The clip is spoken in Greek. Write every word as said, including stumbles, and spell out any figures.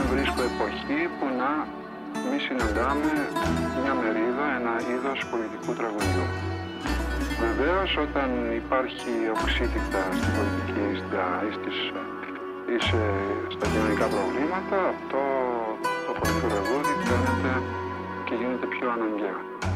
βρίσκω εποχή που να μη συναντάμε μια μερίδα, ένα είδος πολιτικού τραγουδιού. Βεβαίως, όταν υπάρχει οξύτητα στην πολιτική ή, στις, ή σε, στα κοινωνικά προβλήματα, αυτό το πολιτικό τραγούδι φαίνεται και γίνεται πιο αναγκαίο.